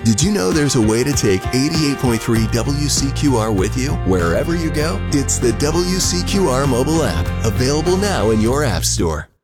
Did you know there's a way to take 88.3 WCQR with you wherever you go? It's the WCQR mobile app, available now in your app store.